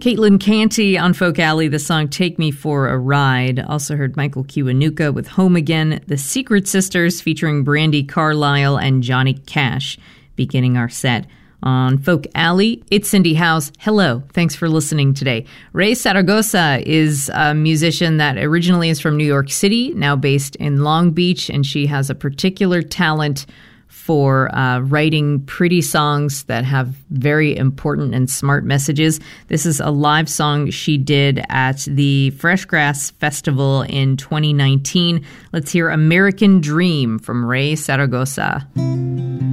Caitlin Canty on Folk Alley, the song Take Me for a Ride. Also heard Michael Kiwanuka with Home Again, The Secret Sisters featuring Brandi Carlile and Johnny Cash beginning our set. On Folk Alley, it's Cindy House. Hello, thanks for listening today. Ray Zaragoza is a musician that originally is from New York City, now based in Long Beach, and she has a particular talent for writing pretty songs that have very important and smart messages. This is a live song she did at the Fresh Grass Festival in 2019. Let's hear American Dream from Ray Zaragoza.